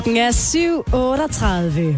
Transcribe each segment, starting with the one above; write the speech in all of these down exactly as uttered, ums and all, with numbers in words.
Den er syv otteogtredive.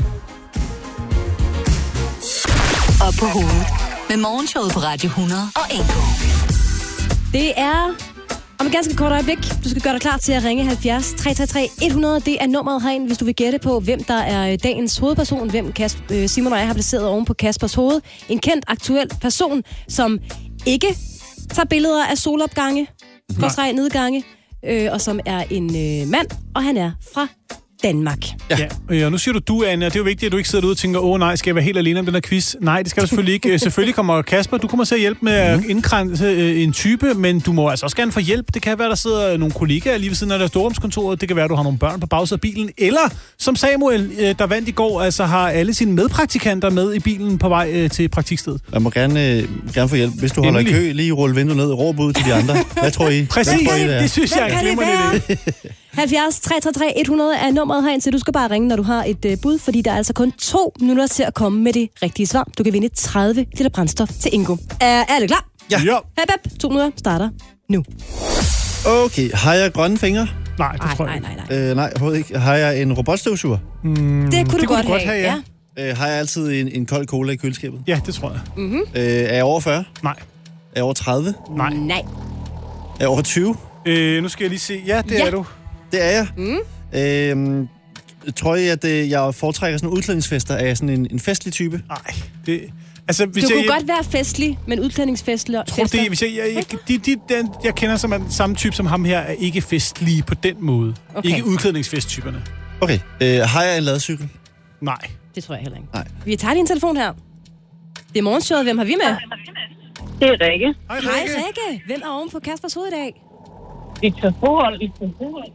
Op på hovedet med morgenshowet på Radio hundrede og Enko. Det er om et ganske kort øjeblik. Du skal gøre dig klar til at ringe halvfjerds tre tre tre et hundrede. Det er nummeret herind, hvis du vil gætte på, hvem der er dagens hovedperson. Hvem Kasper, Simon og jeg har placeret oven på Kaspers hoved. En kendt, aktuel person, som ikke tager billeder af solopgange, skråstreg nedgange, øh, og som er en øh, mand, og han er fra Danmark. Ja. ja, og nu siger du du, Anne, og det er jo vigtigt, at du ikke sidder derude og tænker, åh nej, skal jeg være helt alene om den her quiz? Nej, det skal du selvfølgelig ikke. Selvfølgelig kommer Kasper, du kommer til at hjælpe med at indkranse en type, men du må altså også gerne få hjælp. Det kan være, der sidder nogle kollegaer lige ved siden af deres storrumskontoret. Det kan være, du har nogle børn på bagsædet af bilen. Eller, som Samuel, der vandt i går, altså har alle sine medpraktikanter med i bilen på vej til praktikstedet. Jeg må gerne, øh, gerne få hjælp. Hvis du holder Endelig. i kø, lige rulle vinduet ned og råb ud til de andre. Hvad tror I? Præcis, Hvad tror I, det, det synes jeg er en glimrende idé. halvfjerds tre tre tre et hundrede er nummeret herind, så du skal bare ringe, når du har et uh, bud, fordi der er altså kun to minutter til at komme med det rigtige svar. Du kan vinde tredive liter brændstof til Ingo. Er, er alle klar? Ja. ja. Hep, hep. To minutter starter nu. Okay, har jeg grønne fingre? Nej, det Ej, tror jeg nej, ikke. nej, nej. Øh, nej, overhovedet ikke. Har jeg en robotstøvsuger? Mm, Det kunne det du kunne godt, du godt have, have, ja. ja. Øh, har jeg altid en, en kold cola i køleskabet? Ja, det tror jeg. Mm-hmm. Øh, er jeg over fyrre? Nej. Er jeg over tredive? Nej. Nej. Er jeg over tyve? Øh, nu skal jeg lige se. Ja, det Ja. er du. Det er jeg. Mm. Øhm, tror I, at øh, jeg foretrækker sådan udklædningsfester? Er jeg sådan en, en festlig type? Nej, det... Altså, hvis Du jeg, kunne jeg, godt være festlig, men udklædningsfestlig. Jeg tror, det, hvis jeg, jeg, jeg, de, de, den, jeg kender som en samme type som ham her, er ikke festlige på den måde. Okay. Ikke udklædningsfesttyperne. Okay. Øh, har jeg en ladcykel? Nej. Det tror jeg heller ikke. Nej. Vi tager lige en telefon her. Det er morgenshowet. Hvem har vi med? Det er Rikke. Hej, Hej Rikke. Hvem er oven på Kaspers hoved i dag? Victor Forhold. Victor Forhold.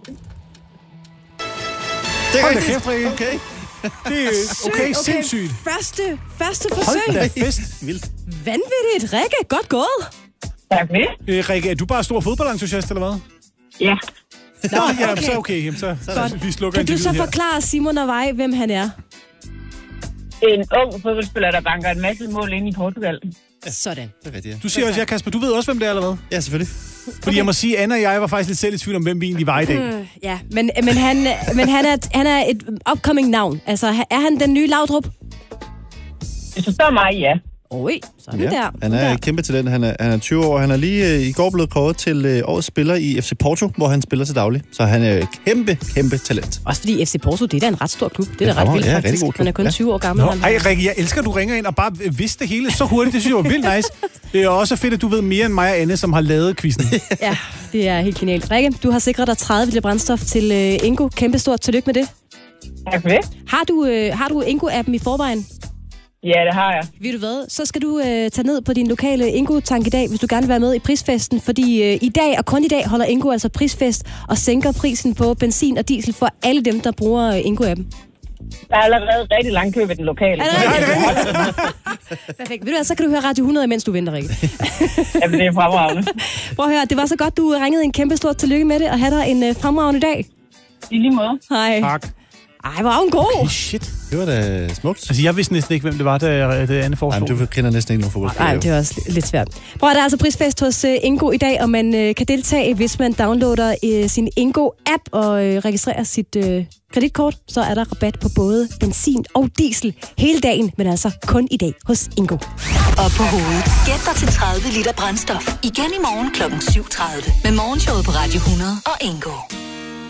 Det er Hold da rigtigt. kæft, Rikke. Okay. Det er okay, okay, sindssygt. Første, første Hold forsøg. da fest. Vildt. Vanvittigt. Rikke, godt gået. Tak for det. Øh, Rikke, er du bare stor fodboldentusiast, eller hvad? Ja. Nå, ja, okay. så okay. Jamen, så, så vi slukker Kan du så interviewet her. forklare Simon og Vej, hvem han er? En ung fodboldspiller, der banker en masse mål ind i Portugal. Sådan. Det er rigtigt, ja. Du siger også, ja, Kasper, du ved også, hvem det er, eller hvad? Ja, selvfølgelig. Fordi okay. jeg må sige, Anna og jeg var faktisk lidt selv i tvivl om, hvem vi egentlig var i dag. Øh, ja, men, men, han, men han, er, han er et upcoming navn. Altså, er han den nye Laudrup? Hvis du spørger mig, ja. Oj, sådan Ja, der. han er et kæmpe talent. Han er, han er tyve år. Han er lige øh, i går blevet kåret til øh, årets spiller i F C Porto, hvor han spiller til daglig. Så han er et kæmpe, kæmpe talent. Også fordi F C Porto, det er da en ret stor klub. Det er Ja, da ret vildt, ja, faktisk. rigtig god klub. Han er kun Ja. tyve år gammel. Nå, han ej, Rikke, jeg elsker, at du ringer ind og bare vidste det hele så hurtigt. Det synes jeg var vildt nice. Det er også fedt, at du ved mere end mig og Anne, som har lavet quizzen. Ja, det er helt genialt. Rikke, du har sikret dig tredive liter brændstof til uh, Ingo. Kæmpe stort tillykke med det. Tak for det. Har du, uh, har du Ingo-appen i forvejen? Ja, det har jeg. Ved du hvad? Så skal du uh, tage ned på din lokale Ingo-tank i dag, hvis du gerne vil være med i prisfesten. Fordi uh, i dag, og kun i dag, holder Ingo altså prisfest og sænker prisen på benzin og diesel for alle dem, der bruger uh, Ingo-appen. Der er allerede rigtig lang kø ved den lokale. Er det rigtigt? Perfekt. Ved du hvad, så kan du høre Radio hundrede, mens du venter, Rikke. Jamen, det er fremragende. Prøv at høre, det var så godt, du ringede en kæmpe stort tillykke med det, og have dig en uh, fremragende dag. I lige måde. Hej. Tak. Ej, hvor er hun god. Okay, shit. Det var da smukt. Altså, jeg vidste næsten ikke, hvem det var, da det Anne foreslog. Jamen, du kender næsten ikke nogen fodboldspillere. Nej, det er også lidt svært. Prøv at der er altså prisfest hos uh, Ingo i dag, og man uh, kan deltage, hvis man downloader uh, sin Ingo-app og uh, registrerer sit uh, kreditkort. Så er der rabat på både benzin og diesel hele dagen, men altså kun i dag hos Ingo. Op på hovedet. Gæt dig til tredive liter brændstof. Igen i morgen klokken syv tredive. Med morgenshowet på Radio hundrede og Enko.